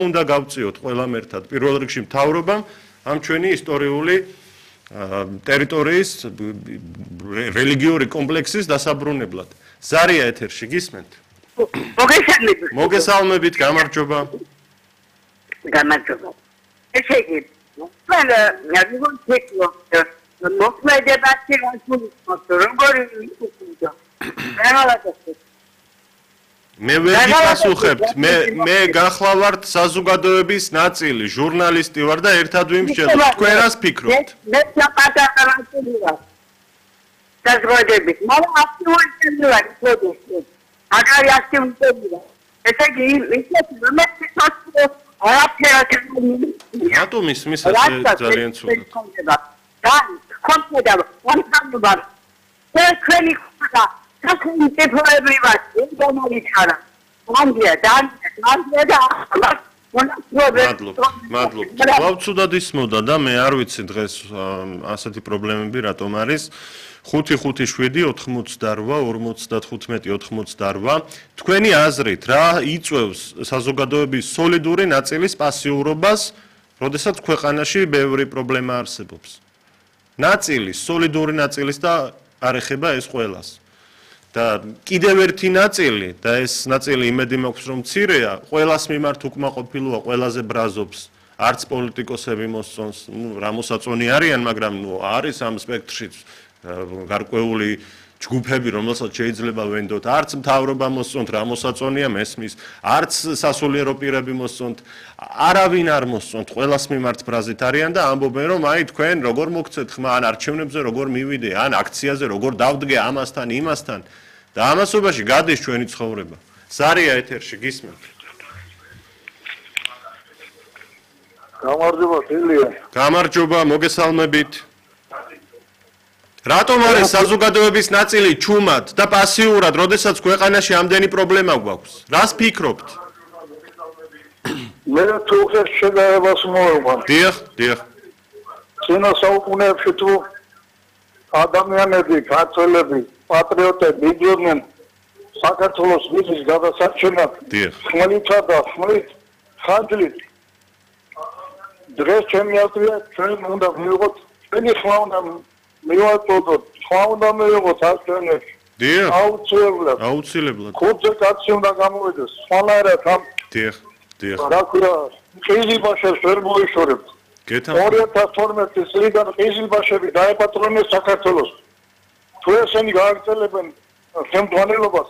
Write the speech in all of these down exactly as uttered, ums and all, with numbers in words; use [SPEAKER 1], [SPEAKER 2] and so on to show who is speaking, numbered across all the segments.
[SPEAKER 1] უნდა გავწიოთ ყველამ ერთად პირველ რიგში მთავრობამ ამ ჩვენი ისტორიული ტერიტორიის რელიგიური კომპლექსის დასაბრუნებლად. ზარია ეთერში გისმენთ?
[SPEAKER 2] მოგესალმებით.
[SPEAKER 1] მოგესალმებით, გამარჯობა.
[SPEAKER 2] გამარჯობა. ესე იგი, ყველა როგორ შეკვო მოქმედებაში როგორი იქნება. რაღაცა
[SPEAKER 1] მე ვერ გიპასუხებთ, მე მე გახლავართ საზოგადოების ნაწილი, ჟურნალისტი ვარ და ერთად ვიმსჯელობ. თქვენ რას ფიქრობთ?
[SPEAKER 2] მე საპატარატორი ვარ. საზოგადოების, მაგრამ აქტიური ვარ, პროდუქტი. აგარი აქტიური ვარ. ესე იგი, ისეთი რომ მე არაფერად
[SPEAKER 1] რატომ ისმის ასე ძალიან ცუდად?
[SPEAKER 2] და კონკრეტულად ვარ. თქვენი ხდა საქმე ტექნოლოგიური ვარ, ინდონეზია ხარა. მანდია და მანდია და
[SPEAKER 1] მადლობა, მადლობა. ვავცუდად ისმოდა და მე არ ვიცი დღეს ასეთი პრობლემები რატომ არის. ხუთი ხუთი შვიდი ოთხმოცდარვა ორმოცდახუთმეტი ოთხმოცდარვა თქვენი აზრით რა იწვევს საზოგადოების სოლიდური ნაწილის პასიურობას, როდესაც ქვეყანაში ბევრი პრობლემა არსებობს. ნაწილის, სოლიდური ნაწილის და არ ეხება ეს ყველას. და კიდევ ერთი ნაწილი და ეს ნაწილი იმედი მაქვს რომ მცირეა, ყველას მიმართ უკმაყოფილოა, ყველაზე ბრაზობს. არც პოლიტიკოსები მოსწონს, ნუ რა მოსაწონი არიან, მაგრამ ნუ არის ამ სპექტრში გარკვეული ჯგუფები, რომელსაც შეიძლება ვენდოთ, არც მთავრობა მოსწონთ, რა მოსაწონია მესმის, არც სასულიერო პირები მოსწონთ, არავინ არ მოსწონთ, ყველას მიმართ ბრაზით არიან და ამბობენ რომ აი თქვენ როგორ მოგცეთ ხმა, ან არჩევნებზე როგორ მივიდე, ან აქციაზე როგორ დავდგე ამასთან, იმასთან და ამასობაში გადის ჩვენი ცხოვრება. ზარია ეთერში გისმენთ?
[SPEAKER 3] გამარჯობა, ილია.
[SPEAKER 1] გამარჯობა, მოგესალმებით. რატომ არის საზოგადოების ნაწილი ჩუმად და პასიურად, როდესაც ქვეყანაში ამდენი პრობლემა გვაქვს? რას ფიქრობთ?
[SPEAKER 3] მე თუ ხერ შეგაებას მოვეღარ.
[SPEAKER 1] დიახ, დიახ.
[SPEAKER 3] წინა საუკუნეებში თუ ადამიანები, ქართველები, პატრიოტები იძულდნენ საქართველოს მიწის გადასარჩენად, ხმლითა და ხმლით, ხანჯლით. დღეს ჩემი აზრია, ჩვენ უნდა მივიღოთ ჩვენი ხმა უნდა მივაწოდოთ, ხმა უნდა მივიღოთ ასწავლებში.
[SPEAKER 1] დიახ.
[SPEAKER 3] აუცილებლად.
[SPEAKER 1] აუცილებლად.
[SPEAKER 3] ხუთზე კაცი უნდა გამოვიდეს, სხვანაირად ამ
[SPEAKER 1] დიახ, დიახ.
[SPEAKER 3] რა ქვია, ყიზილბაშებს ვერ მოიშორებთ. ორი ათას თორმეტი წლიდან ყიზილბაშები დაეპატრონეს საქართველოს. თუ ესენი გააგრძელებენ ხელმძღვანელობას,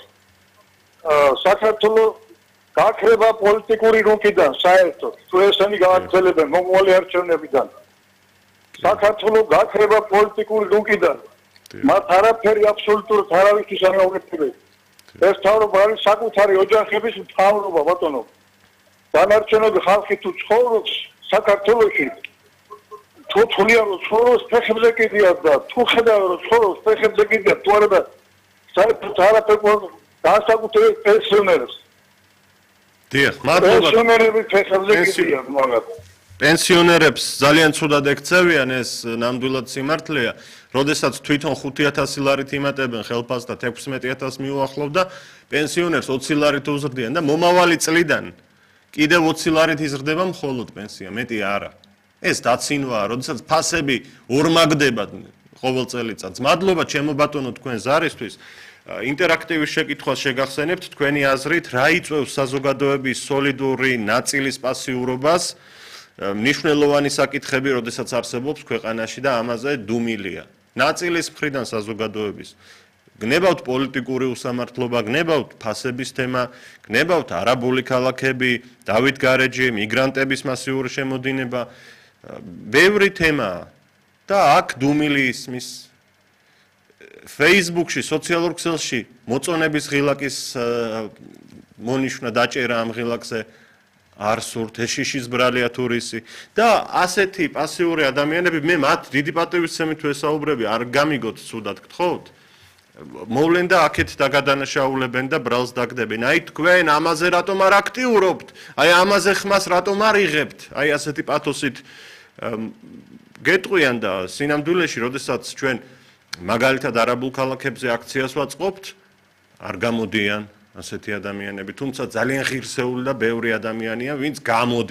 [SPEAKER 3] საქართველოს გაქრება პოლიტიკური რუკიდან საერთოდ. თუ ესენი გააგრძელებენ მომავალი არჩევნებიდან, საქართველოს გაქრება პოლიტიკური რუკიდან. მათ არაფერი აბსოლუტურად არავისთვის არ აუგებია. ეს თავრობა არის საკუთარი ოჯახების მთავრობა, ბატონო. დანარჩენები ხალხი თუ ცხოვრობს საქართველოში, თუ თვლიან რომ ცხოვრობს ფეხებზე კიდია და თუ ხედავენ რომ ცხოვრობს ფეხებზე კიდია, თუ არა და საერთოდ არაფერი განსაკუთრებით პენსიონერებს.
[SPEAKER 1] დიახ, მადლობა.
[SPEAKER 3] პენსიონერები ფეხებზე კიდია, მაგათ.
[SPEAKER 1] პენსიონერებს ძალიან ცუდად ექცევიან, ეს ნამდვილად სიმართლეა. როდესაც თვითონ ხუთი ათასი ლარით იმატებენ ხელფასს და ექვსმეტი ათასს მიუახლოვდა, პენსიონერს ოცი ლარით უზრდიან და მომავალი წლიდან კიდევ ოცი ლარით იზრდება მხოლოდ პენსია, მეტი არა. ეს დაცინვაა, როდესაც ფასები ორმაგდება ყოველ წელიწადს. მადლობა ჩემო ბატონო თქვენ ზარისთვის. ინტერაქტივის შეკითხვას შეგახსენებთ თქვენი აზრით, რა იწვევს საზოგადოების სოლიდური ნაწილის პასიურობას? მნიშვნელოვანი საკითხები, როდესაც არსებობს ქვეყანაში და ამაზე დუმილია. ნაწილის მხრიდან საზოგადოების. გნებავთ პოლიტიკური უსამართლობა, გნებავთ ფასების თემა, გნებავთ არაბული ქალაქები, დავით გარეჯე, მიგრანტების მასიური შემოდინება, ბევრი თემაა და აქ დუმილი ისმის. Facebook-ში, სოციალურ ქსელში მოწონების ღილაკის მონიშნა დაჭერა ამ ღილაკზე არ სურთ, ეშიშის ბრალია თურისი და ასეთი პასიური ადამიანები, მე მათ დიდი პატივისცემით ვესაუბრები, არ გამიგოთ ცუდად გთხოვთ. მოვლენ და აქეთ დაგადანაშაულებენ და ბრალს დაგდებენ. აი თქვენ ამაზე რატომ არ აქტიურობთ? აი ამაზე ხმას რატომ არ იღებთ? აი ასეთი პათოსით გეტყვიან და სინამდვილეში, როდესაც ჩვენ მაგალითად არაბულ ქალაქებზე აქციას ვაწყობთ, არ გამოდიან, ასეთი ადამიანები, თუმცა ძალიან ღირსეული და ბევრი ადამიანია, ვინც გამოდის